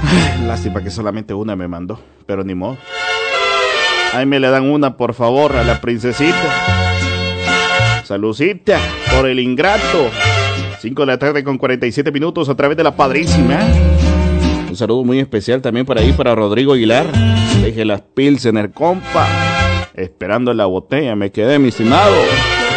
Lástima que solamente una me mandó, pero ni modo. Ahí me le dan una, por favor, a la princesita. Saludcita por el ingrato. 5 de la tarde con 47 minutos a través de la Padrísima. Un saludo muy especial también para ahí, para Rodrigo Aguilar. Deje las Pilsener, compa. Esperando la botella, me quedé, mi estimado.